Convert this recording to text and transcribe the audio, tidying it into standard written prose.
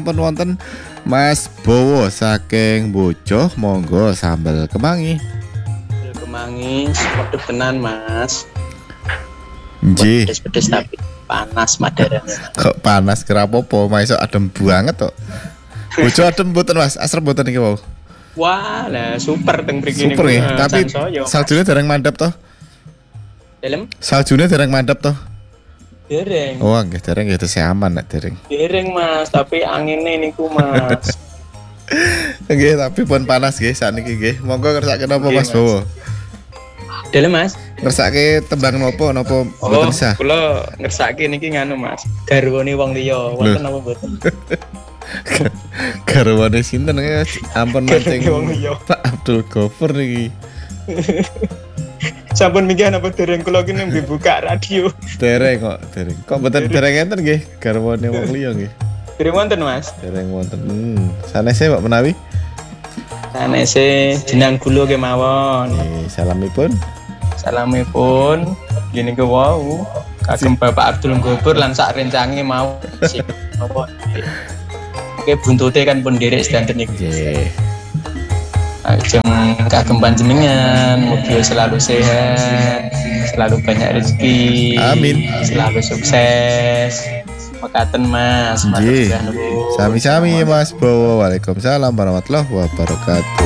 sampun wonten Mas Bowo saking Bojo, monggo sambel kemangi. Kemangi, waduh tenan Mas. Nggih. Pedes-pedes tapi panas madarane. Kok panas kerapopo, maiso adem banget kok. Bojo adem mboten Mas, asrep mboten iki wau. Wah, lah super teng mriki Super nggih, tapi saljune dereng mandhap toh? Dalem? Saljune dereng mandhap toh? Dereng. Oh, nggih dereng nggih tesih aman nek dereng. Dereng Mas, tapi angine niku Mas. Nggih, tapi pun panas nggih sakniki nggih. Monggo ngersake napa Mas Bowo? Dalem Mas. Ngersake tembang napa mboten sah? Kula ngersake niki nganu Mas. Garwane wong liya, wonten napa mboten? Garwane sinten ya? Ampun mancing wong liya. Pak Abdul Ghaffur niki. Sampun mikir apa dereng kula ki nembe buka radio. Dereng kok, dereng. Kok mboten dereng enten nggih garwane wong liya nggih. Dereng wonten Mas. Dereng wonten. Sanese Pak menawi. Sanese jenang gula kemawon. Salamipun. Salamipun gini ke wau kagem Bapak Abdul Ghaffur lan sak rencange mau sip apa oke buntute kan pun derek sedanten iki nggih ajeng kagem panjenengan mugi selalu sehat selalu banyak rezeki amin selalu sukses mekaten Mas nggih sami-sami Mas Bowo. Waalaikumsalam warahmatullahi wabarakatuh.